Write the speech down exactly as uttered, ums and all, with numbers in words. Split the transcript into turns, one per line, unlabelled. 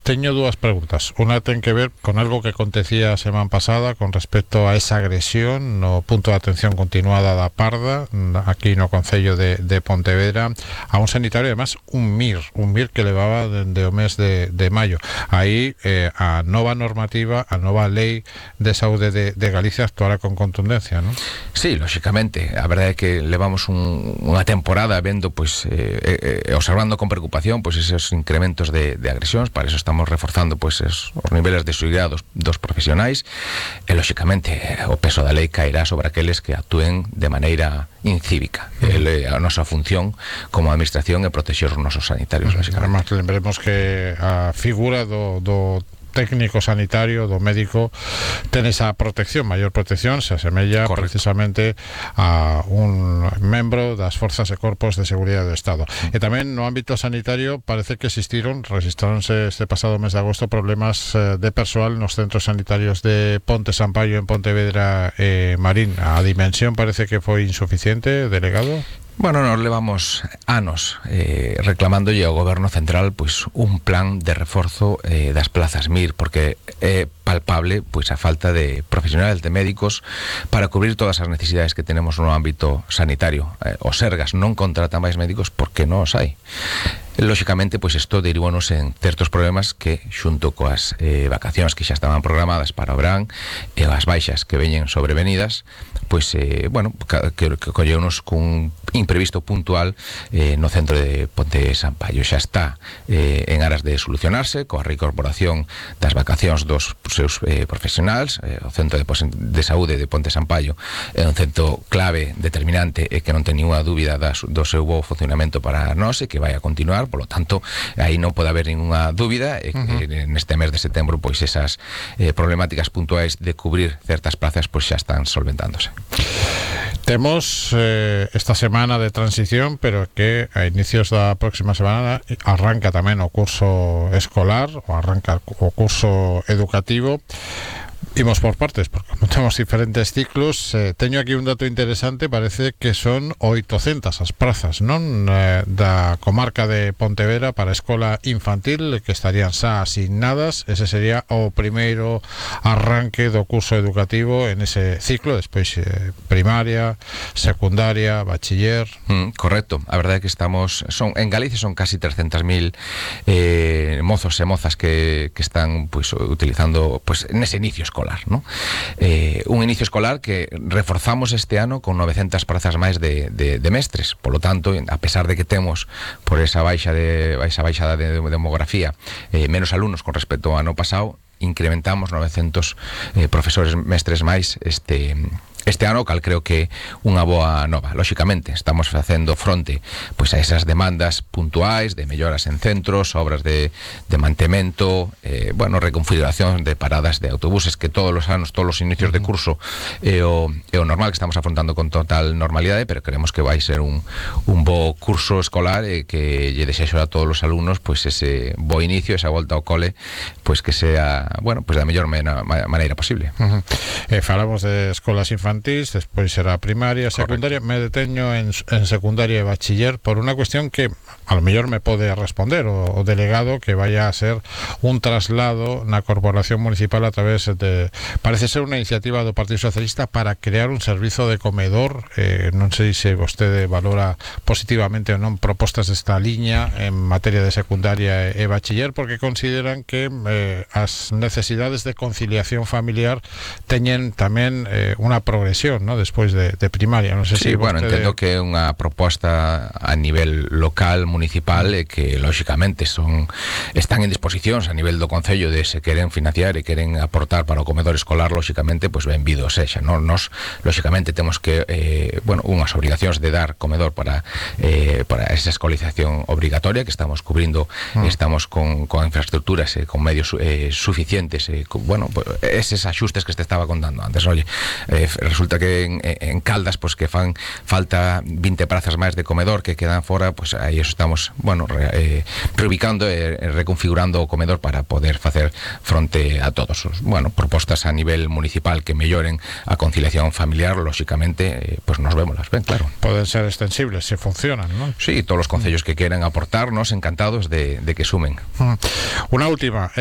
Teño dúas preguntas. Unha ten que ver con algo que acontecía a semana pasada con respecto a esa agresión no punto de atención continuada da Parda, aquí no concello de, de Pontevedra, a un sanitario, además un M I R, un M I R que levaba dende o mes de, de maio. Aí eh, a nova normativa, a nova lei de saúde de, de Galicia actuará con contundencia, non?
Sí, lógicamente. A verdade é que levamos un, unha temporada vendo, pues, eh, eh, observando con preocupación, pues, esos incrementos de, de agresións. Para eso estamos estamos reforzando pois pues, os niveles de seguridade dos, dos profesionais e, lógicamente, o peso da lei caerá sobre aqueles que actúen de maneira incívica. Uh -huh. El, a nosa función como administración é protexer os nosos sanitarios, uh -huh. lógicamente.
Además, lembremos que a figura do, do técnico sanitario, do médico, ten esa protección, maior protección, se asemella Correcto. precisamente a un membro das forzas e corpos de seguridade do Estado. Mm. E tamén no ámbito sanitario parece que existiron, registraronse este pasado mes de agosto problemas eh, de persoal nos centros sanitarios de Ponte Sampaio en Pontevedra e eh, Marín. A dimensión parece que foi insuficiente, delegado?
Bueno, nos levamos anos eh, reclamándolle ao goberno central pois un plan de reforzo eh, das plazas M I R, porque é palpable pois a falta de profesionales, de médicos para cubrir todas as necesidades que tenemos no ámbito sanitario. Eh, os Sergas non contratan máis médicos porque non os hai. Lógicamente, pois isto derivámonos en certos problemas que, xunto coas eh, vacacións que xa estaban programadas para o verán e as baixas que veñen sobrevenidas, pois, eh, bueno, que, que colleunos cun imprevisto puntual eh, no centro de Ponte Sampaio. Xa está eh, en aras de solucionarse coa reincorporación das vacacións dos seus eh, profesionais. Eh, o Centro de, de Saúde de Ponte Sampaio é un centro clave, determinante, e que non ten ninguna dúbida das, do seu bo funcionamento para nós e que vai a continuar. Por lo tanto, aí non pode haber ninguna dúbida e que uh -huh. neste mes de setembro pois esas eh, problemáticas puntuais de cubrir certas plazas pois xa están solventándose.
Temos eh, esta semana de transición, pero que a inicios da próxima semana arranca tamén o curso escolar, ou arranca o curso educativo. Imos por partes, porque como temos diferentes ciclos, eh, teño aquí un dato interesante. Parece que son oitocentas as prazas, non, eh, da comarca de Pontevedra para a escola infantil que estarían xa asignadas. Ese sería o primeiro arranque do curso educativo en ese ciclo, despois eh, primaria, secundaria, bachiller.
Mm, correcto, a verdade é que estamos son en Galicia son casi trescentas mil eh, mozos e mozas que, que están pues, utilizando pues, nese inicio escolar. ¿No? Eh, un inicio escolar que reforzamos este ano con novecentas prazas máis de, de, de mestres. Por lo tanto, a pesar de que temos por esa baixa de esa baixada de demografía eh, menos alumnos con respecto ao ano pasado, incrementamos novecentos eh, profesores mestres máis este Este ano, cal creo que unha boa nova. Lógicamente, estamos facendo fronte pois, a esas demandas puntuais de melloras en centros, obras de, de mantemento, eh, bueno, reconfiguración de paradas de autobuses, que todos os anos, todos os inicios de curso é o, é o normal, que estamos afrontando con total normalidade, pero creemos que vai ser un, un bo curso escolar e que lle desexo a todos os alumnos pois ese bo inicio, esa volta ao cole, pois que sea, bueno, pois da mellor maneira, maneira posible.
Uh -huh. eh, falamos de escolas infantiles, despois será primaria, secundaria. Correcto. Me deteño en, en secundaria e bachiller por unha cuestión que a lo mellor me pode responder o, o delegado, que vaya a ser un traslado na Corporación Municipal a través de, parece ser unha iniciativa do Partido Socialista para crear un servizo de comedor. Eh, non sei se vostede valora positivamente ou non propostas desta liña en materia de secundaria e, e bachiller, porque consideran que eh, as necesidades de conciliación familiar teñen tamén eh, unha progresión, ¿no? Despois de, de primaria. Non sei
sí,
se
bueno,
vostede...
entendo que é unha proposta a nivel local, municipal, e que lógicamente son están en disposicións a nivel do concello de se queren financiar e queren aportar para o comedor escolar, lógicamente, pois pues, benvido sexa, non? Nos, lógicamente, temos que eh, bueno, unhas obrigacións de dar comedor para eh, para esa escolarización obrigatoria que estamos cubrindo, mm. estamos con, con infraestructuras e eh, con medios eh, suficientes, eh, con, bueno, pues, eses axustes que te estaba contando antes, oye, eh, resulta que en, en Caldas pues que fan falta veinte prazas máis de comedor que quedan fora, pues aí eso estamos, bueno, re, eh, reubicando e eh, reconfigurando o comedor para poder facer fronte a todos os, bueno, propostas a nivel municipal que melloren a conciliación familiar, lógicamente, eh, pues nos vemos las ven, claro.
Poden ser extensibles se funcionan, ¿no?
Sí, todos los concellos que quieran aportarnos, encantados de, de que sumen.
Una última.